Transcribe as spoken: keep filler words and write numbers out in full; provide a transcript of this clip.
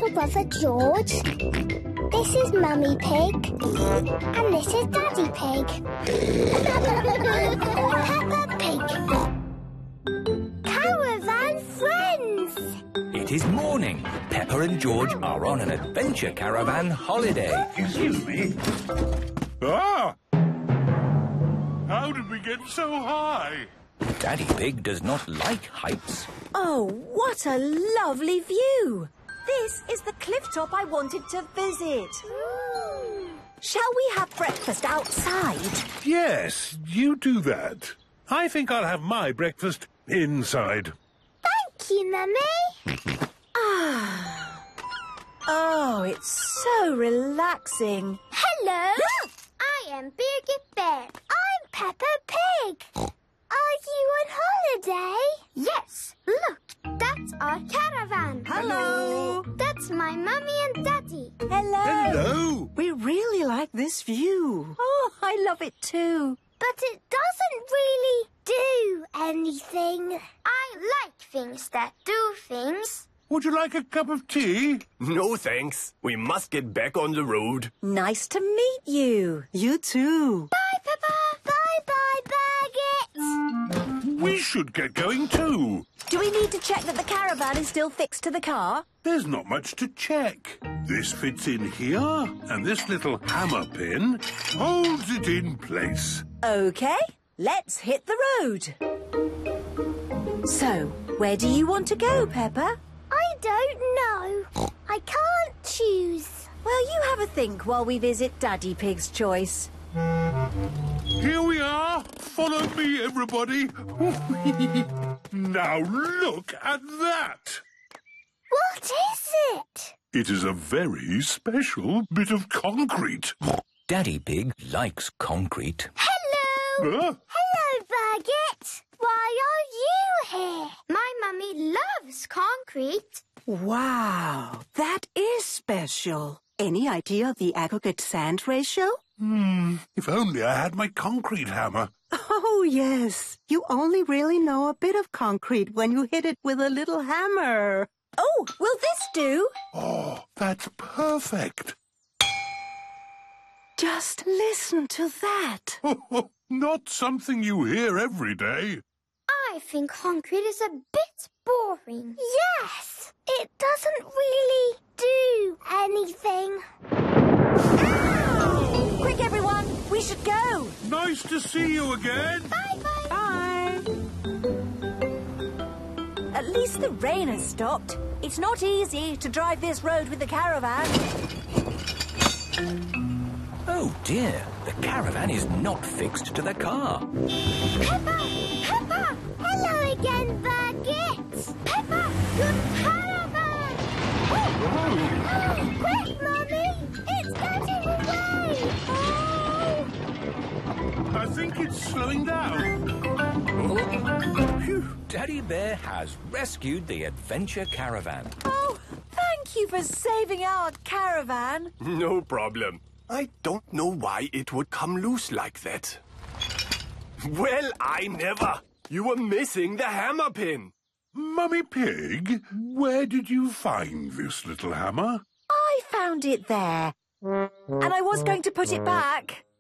little brother George. This is Mummy Pig. And this is Daddy Pig. Peppa Pig. Caravan friends! It is morning. Peppa and George are on an adventure caravan holiday. Excuse me. Ah! How did we get so high? Daddy Pig does not like heights. Oh, what a lovely view! This is the cliff top I wanted to visit. Ooh. Shall we have breakfast outside? Yes, you do that. I think I'll have my breakfast inside. Thank you, Mummy. Ah. Oh, it's so relaxing. Hello. I am Birgit Bear. I'm Peppa Pig. Are you on holiday? Yes. Look, that's our caravan. Hello. That's my mummy and daddy. Hello. Hello. We really like this view. Oh, I love it too. But it doesn't really do anything. I like things that do things. Would you like a cup of tea? No, thanks. We must get back on the road. Nice to meet you. You too. Bye, Peppa. Bye-bye, Birgit. We should get going too. Do we need to check that the caravan is still fixed to the car? There's not much to check. This fits in here, and this little hammer pin holds it in place. OK, let's hit the road. So, where do you want to go, Peppa? I don't know. I can't choose. Well, you have a think while we visit Daddy Pig's choice. Here we are. Follow me, everybody. Now look at that. What is it? It is a very special bit of concrete. Daddy Pig likes concrete. Hello. Huh? Hello, Birgit. Why are you here? My mummy loves concrete. Wow, that is special. Any idea of the aggregate sand ratio? Hmm, if only I had my concrete hammer. Oh, yes. You only really know a bit of concrete when you hit it with a little hammer. Oh, will this do? Oh, that's perfect. Just listen to that. Not something you hear every day. I think concrete is a bit boring. Yes, it doesn't really do anything. Ow! Quick, everyone, we should go. Nice to see you again. Bye-bye. Bye. At least the rain has stopped. It's not easy to drive this road with the caravan. Oh dear, the caravan is not fixed to the car. Peppa! Peppa! Hello again, Birgit! Peppa, your caravan! Oh, oh, quick, Mummy! It's getting away! Oh! I think it's slowing down. Oh, phew, Daddy Bear has rescued the adventure caravan. Oh, thank you for saving our caravan. No problem. I don't know why it would come loose like that. Well, I never. You were missing the hammer pin. Mummy Pig, where did you find this little hammer? I found it there. And I was going to put it back.